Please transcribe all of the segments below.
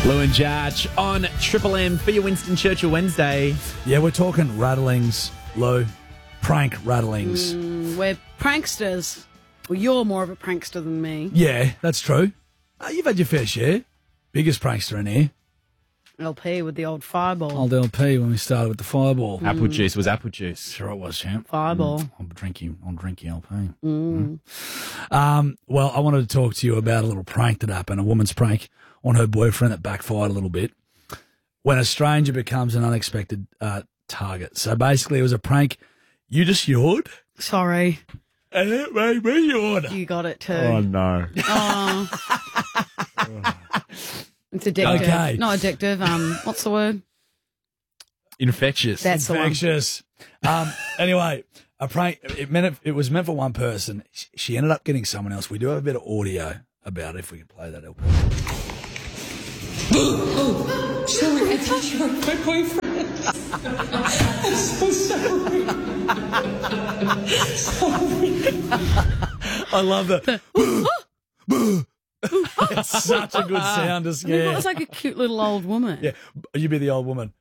Lou and Jarch on Triple M for your Winston Churchill Wednesday. Yeah, we're talking rattlings, Lou. Prank rattlings. We're pranksters. Well, you're more of a prankster than me. Yeah, that's true. You've had your fair share. Biggest prankster in here. LP with the old fireball. Old LP when we started with the fireball. Apple juice was apple juice. Sure it was, champ. Fireball. I'll drink LP. Well, I wanted to talk to you about a little prank that happened, a woman's prank on her boyfriend that backfired a little bit. When a stranger becomes an unexpected target. So basically it was a prank. You just yawned. Sorry. And it made me yawn. You got it too. Oh, no. Oh. It's addictive. Okay. Not addictive. What's the word? Infectious. That's the one. Infectious. Anyway, a prank. It was meant for one person. She ended up getting someone else. We do have a bit of audio about it. If we can play that, LP. Sorry, I thought you were my boyfriend. I'm so sorry. I love that. It's such a good sound to scare. It's like a cute little old woman. Yeah, you be the old woman.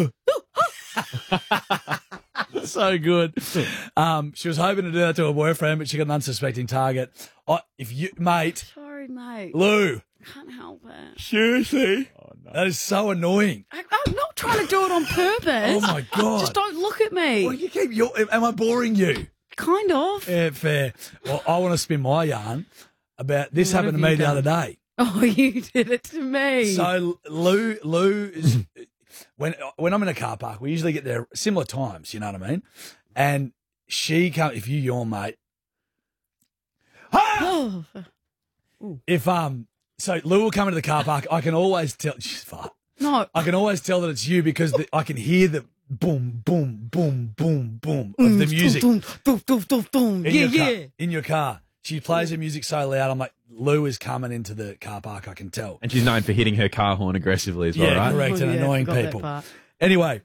So good. She was hoping to do that to her boyfriend, but she got an unsuspecting target. Mate, Sorry, mate. Lou, Can't help it. seriously, that is so annoying. I'm not trying to do it on purpose. Oh my God. Just don't look at me. Well, you keep am I boring you? Kind of. Yeah, fair. Well, I want to spin my yarn about this. What Happened to have me you the done? other day. Oh, you did it to me. So Lou is when I'm in a car park, we usually get there similar times. You know what I mean? And she come if you yawn, mate. Oh. If so Lou will come into the car park. I can always tell. She's fart. No. I can always tell that it's you because I can hear the boom, boom, boom, boom, boom of the music Dum, dum, dum, dum, dum. in Yeah, your car. yeah. In your car, she plays the music so loud. I'm like, Lou is coming into the car park. I can tell. And she's known for hitting her car horn aggressively as well, Yeah, right? correct. And Oh, yeah, annoying forgot that people. part. Anyway,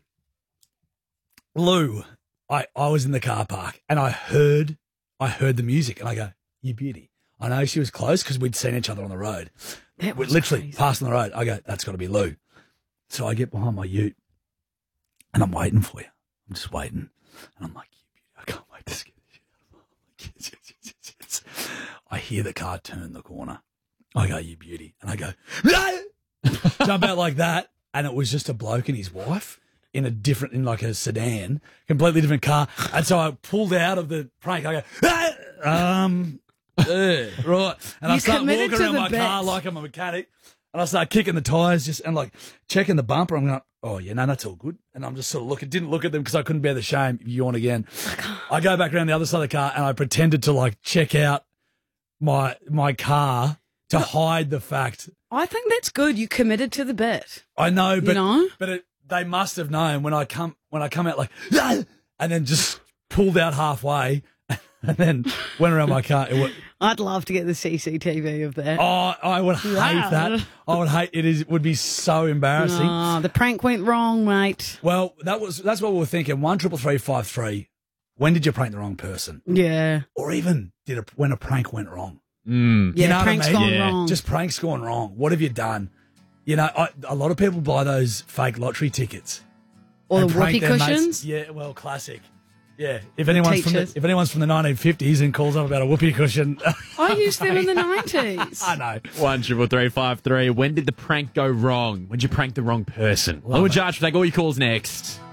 Lou, I was in the car park and I heard the music and I go, you beauty. I know she was close because we'd seen each other on the road. That We're was literally crazy. passing the road. I go, that's got to be Lou. So I get behind my ute and I'm waiting for you. I'm just waiting. And I'm like, you beauty, I can't wait to get this shit out of my yes, yes, yes, yes, yes. I hear the car turn the corner. I go, you beauty. And I go, no! Jump out like that. And it was just a bloke and his wife in like a sedan, completely different car. And so I pulled out of the prank. I go, right. And I You start committed walking to around the my car bet. like I'm a mechanic. And I start kicking the tyres and like checking the bumper. I'm going, oh, yeah, no, that's all good. And I'm just sort of didn't look at them because I couldn't bear the shame. Yawn again. I go back around the other side of the car and I pretended to like check out my car to hide the fact. I think that's good. You committed to the bit. I know, but know? they must have known when I come out like, "Ah!" and then just pulled out halfway and then went around my car. I'd love to get the CCTV of that. Oh, I would hate that. I would hate it. It would be so embarrassing. Oh, the prank went wrong, mate. Well, that's what we were thinking. 13353. When did you prank the wrong person? Yeah. Or even when a prank went wrong? Yeah, You know what I prank's mean? gone Yeah. wrong. Just pranks gone wrong. What have you done? You know, a lot of people buy those fake lottery tickets. or the and prank whoopee their mates. cushions. Yeah, well, classic. Yeah, if anyone's Teachers. from the 1950s and calls up about a whoopee cushion, I used them in the 90s. I know. 13353. When did the prank go wrong? When did you prank the wrong person? Lou and Jarch will take all your calls next.